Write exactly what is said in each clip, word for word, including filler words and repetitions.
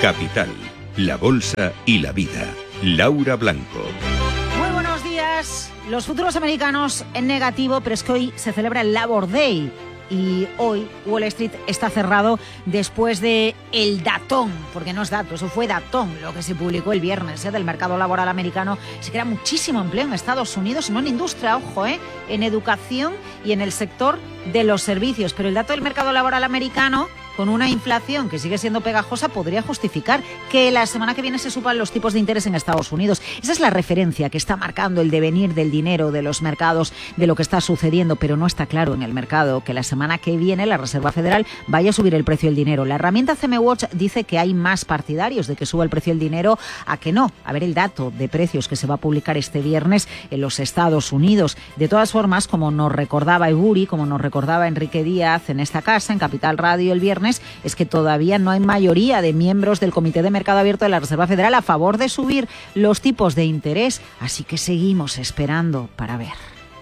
Capital, la bolsa y la vida. Laura Blanco. Muy buenos días. Los futuros americanos en negativo, pero es que hoy se celebra el Labor Day. Y hoy Wall Street está cerrado después de el datón, porque no es dato, eso fue datón lo que se publicó el viernes ¿eh? del mercado laboral americano. Se crea muchísimo empleo en Estados Unidos, no en industria, ojo, ¿eh? en educación y en el sector de los servicios. Pero el dato del mercado laboral americano, con una inflación que sigue siendo pegajosa, podría justificar que la semana que viene se suban los tipos de interés en Estados Unidos. Esa es la referencia que está marcando el devenir del dinero, de los mercados, de lo que está sucediendo, pero no está claro en el mercado que la semana que viene la Reserva Federal vaya a subir el precio del dinero. La herramienta C M Watch dice que hay más partidarios de que suba el precio del dinero a que no. A ver el dato de precios que se va a publicar este viernes en los Estados Unidos. De todas formas, como nos recordaba Eburi, como nos recordaba Enrique Díaz en esta casa, en Capital Radio el viernes, es que todavía no hay mayoría de miembros del Comité de Mercado Abierto de la Reserva Federal a favor de subir los tipos de interés. Así que seguimos esperando para ver.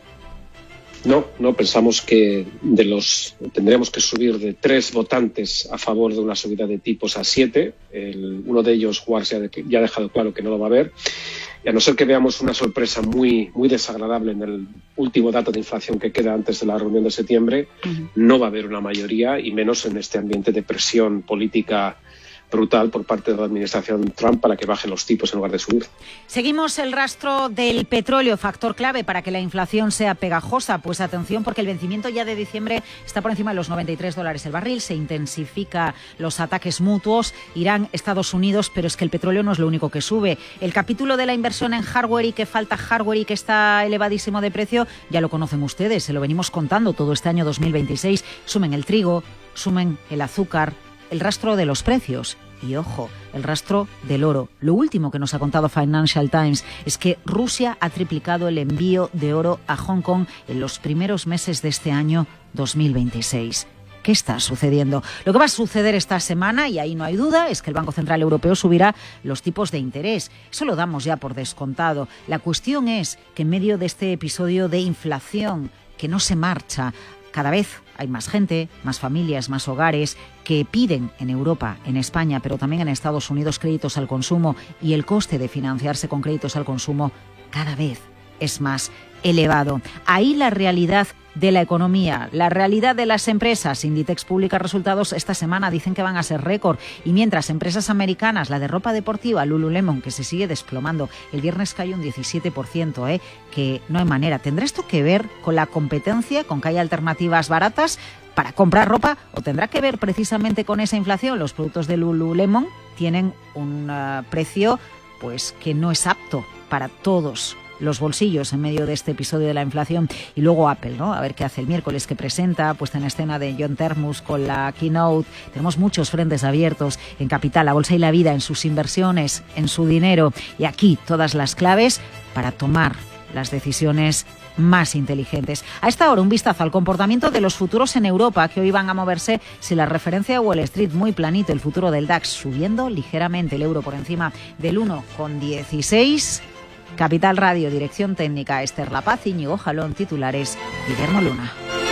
No, no pensamos que de los tendríamos que subir de tres votantes a favor de una subida de tipos a siete. El, uno de ellos, Wars, ya, de, ya ha dejado claro que no lo va a ver. Y a no ser que veamos una sorpresa muy, muy desagradable en el último dato de inflación que queda antes de la reunión de septiembre, uh-huh. no va a haber una mayoría, y menos en este ambiente de presión política brutal por parte de la administración Trump para que bajen los tipos en lugar de subir. Seguimos el rastro del petróleo, factor clave para que la inflación sea pegajosa. Pues atención, porque el vencimiento ya de diciembre está por encima de los noventa y tres dólares el barril, se intensifican los ataques mutuos, Irán, Estados Unidos, pero es que el petróleo no es lo único que sube. El capítulo de la inversión en hardware y que falta hardware y que está elevadísimo de precio, ya lo conocen ustedes, se lo venimos contando todo este año dos mil veintiséis. Sumen el trigo, sumen el azúcar, el rastro de los precios y, ojo, el rastro del oro. Lo último que nos ha contado Financial Times es que Rusia ha triplicado el envío de oro a Hong Kong en los primeros meses de este año dos mil veintiséis. ¿Qué está sucediendo? Lo que va a suceder esta semana, y ahí no hay duda, es que el Banco Central Europeo subirá los tipos de interés. Eso lo damos ya por descontado. La cuestión es que en medio de este episodio de inflación que no se marcha, cada vez hay más gente, más familias, más hogares que piden en Europa, en España, pero también en Estados Unidos créditos al consumo, y el coste de financiarse con créditos al consumo cada vez es más elevado. Ahí la realidad de la economía, la realidad de las empresas. Inditex publica resultados esta semana, dicen que van a ser récord, y mientras empresas americanas, la de ropa deportiva Lululemon, que se sigue desplomando, el viernes cayó un diecisiete por ciento, ¿eh? que no hay manera. ¿Tendrá esto que ver con la competencia, con que haya alternativas baratas para comprar ropa, o tendrá que ver precisamente con esa inflación? Los productos de Lululemon tienen un uh, precio pues que no es apto para todos los bolsillos en medio de este episodio de la inflación. Y luego Apple, ¿no? A ver qué hace el miércoles, que presenta puesta en escena de John Termus con la keynote. Tenemos muchos frentes abiertos en Capital, la bolsa y la vida, en sus inversiones, en su dinero. Y aquí todas las claves para tomar las decisiones más inteligentes. A esta hora un vistazo al comportamiento de los futuros en Europa, que hoy van a moverse si la referencia de Wall Street muy planito, el futuro del DAX subiendo ligeramente, el euro por encima del uno coma dieciséis. Capital Radio, dirección técnica Esther La Paz, Íñigo Jalón, titulares Guillermo Luna.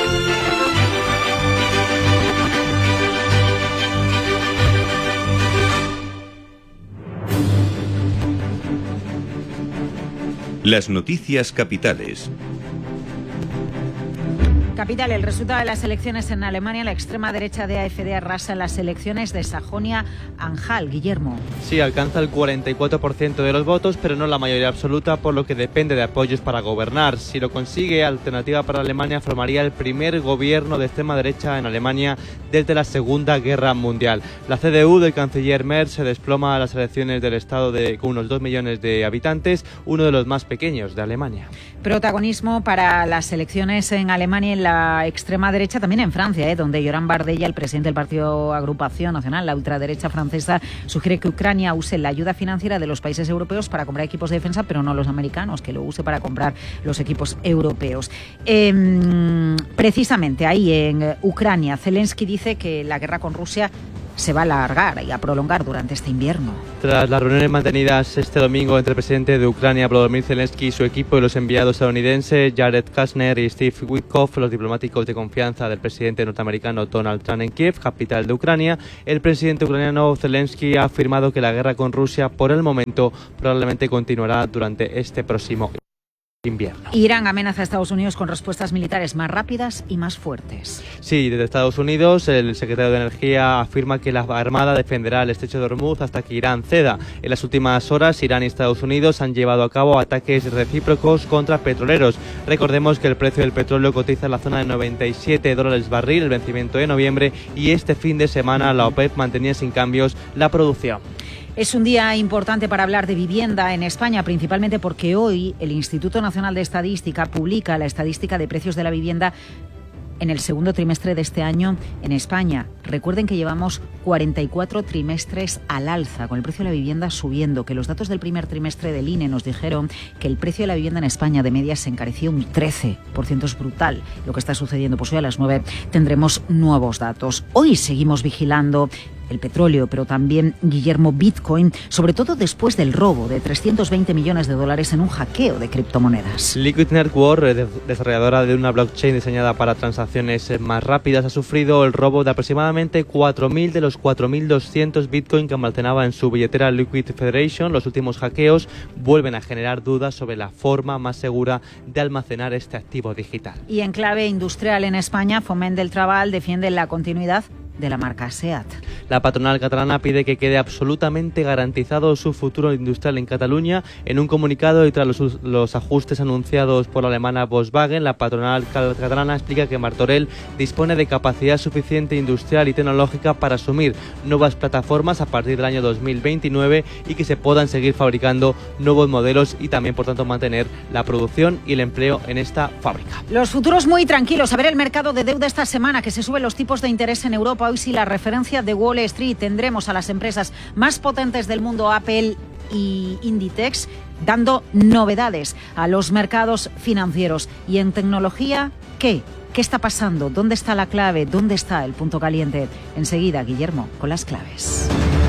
Las noticias capitales. Capital, el resultado de las elecciones en Alemania, la extrema derecha de A F D arrasa en las elecciones de Sajonia-Anhalt. Guillermo. Sí, alcanza el cuarenta y cuatro por ciento de los votos, pero no la mayoría absoluta, por lo que depende de apoyos para gobernar. Si lo consigue, Alternativa para Alemania formaría el primer gobierno de extrema derecha en Alemania desde la Segunda Guerra Mundial. La C D U del canciller Merz se desploma a las elecciones del estado de, con unos dos millones de habitantes, uno de los más pequeños de Alemania. Protagonismo para las elecciones en Alemania y en la extrema derecha, también en Francia, ¿eh? donde Laurent Bardella, el presidente del partido Agrupación Nacional, la ultraderecha francesa, sugiere que Ucrania use la ayuda financiera de los países europeos para comprar equipos de defensa, pero no los americanos, que lo use para comprar los equipos europeos. Eh, precisamente ahí en Ucrania, Zelensky dice que la guerra con Rusia se va a alargar y a prolongar durante este invierno. Tras las reuniones mantenidas este domingo entre el presidente de Ucrania, Volodymyr Zelensky, y su equipo, y los enviados estadounidenses Jared Kushner y Steve Witkoff, los diplomáticos de confianza del presidente norteamericano Donald Trump en Kiev, capital de Ucrania, el presidente ucraniano Zelensky ha afirmado que la guerra con Rusia, por el momento, probablemente continuará durante este próximo invierno. Irán amenaza a Estados Unidos con respuestas militares más rápidas y más fuertes. Sí, desde Estados Unidos, el secretario de Energía afirma que la Armada defenderá el estrecho de Hormuz hasta que Irán ceda. En las últimas horas, Irán y Estados Unidos han llevado a cabo ataques recíprocos contra petroleros. Recordemos que el precio del petróleo cotiza en la zona de noventa y siete dólares barril, el vencimiento de noviembre, y este fin de semana la OPEP mantenía sin cambios la producción. Es un día importante para hablar de vivienda en España, principalmente porque hoy el Instituto Nacional de Estadística publica la estadística de precios de la vivienda en el segundo trimestre de este año en España. Recuerden que llevamos cuarenta y cuatro trimestres al alza, con el precio de la vivienda subiendo, que los datos del primer trimestre del I N E nos dijeron que el precio de la vivienda en España de media se encareció un trece por ciento. Es brutal lo que está sucediendo. Pues hoy a las nueve tendremos nuevos datos. Hoy seguimos vigilando el petróleo, pero también, Guillermo, Bitcoin, sobre todo después del robo de trescientos veinte millones de dólares en un hackeo de criptomonedas. Liquid Network, desarrolladora de una blockchain diseñada para transacciones más rápidas, ha sufrido el robo de aproximadamente cuatro mil de los cuatro mil doscientos Bitcoin que almacenaba en su billetera Liquid Federation. Los últimos hackeos vuelven a generar dudas sobre la forma más segura de almacenar este activo digital. Y en clave industrial en España, Foment del Treball defiende la continuidad de la marca SEAT. La patronal catalana pide que quede absolutamente garantizado su futuro industrial en Cataluña. En un comunicado y tras los, los ajustes anunciados por la alemana Volkswagen, la patronal catalana explica que Martorell dispone de capacidad suficiente industrial y tecnológica para asumir nuevas plataformas a partir del año dos mil veintinueve y que se puedan seguir fabricando nuevos modelos y también, por tanto, mantener la producción y el empleo en esta fábrica. Los futuros muy tranquilos. A ver el mercado de deuda esta semana, que se suben los tipos de interés en Europa. Hoy sí la referencia de Wall Street. Tendremos a las empresas más potentes del mundo, Apple y Inditex, dando novedades a los mercados financieros. Y en tecnología, ¿qué? ¿Qué está pasando? ¿Dónde está la clave? ¿Dónde está el punto caliente? Enseguida, Guillermo, con las claves.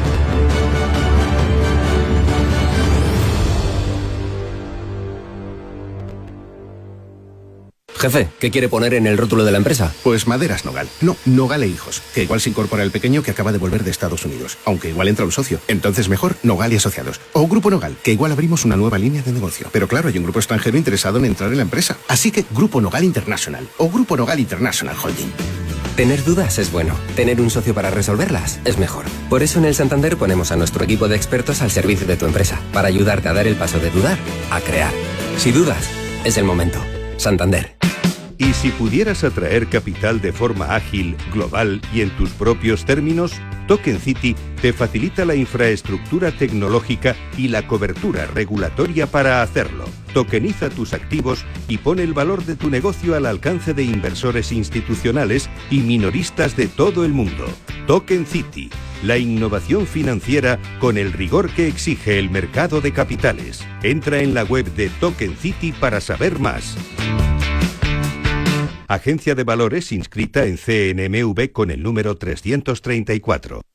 Jefe, ¿qué quiere poner en el rótulo de la empresa? Pues Maderas Nogal. No, Nogal e Hijos, que igual se incorpora el pequeño que acaba de volver de Estados Unidos, aunque igual entra un socio. Entonces mejor Nogal y Asociados. O Grupo Nogal, que igual abrimos una nueva línea de negocio. Pero claro, hay un grupo extranjero interesado en entrar en la empresa. Así que Grupo Nogal International o Grupo Nogal International Holding. Tener dudas es bueno. Tener un socio para resolverlas es mejor. Por eso en el Santander ponemos a nuestro equipo de expertos al servicio de tu empresa, para ayudarte a dar el paso de dudar a crear. Si dudas, es el momento. Santander. Y si pudieras atraer capital de forma ágil, global y en tus propios términos, Token City te facilita la infraestructura tecnológica y la cobertura regulatoria para hacerlo. Tokeniza tus activos y pone el valor de tu negocio al alcance de inversores institucionales y minoristas de todo el mundo. Token City, la innovación financiera con el rigor que exige el mercado de capitales. Entra en la web de Token City para saber más. Agencia de Valores inscrita en C N M V con el número trescientos treinta y cuatro.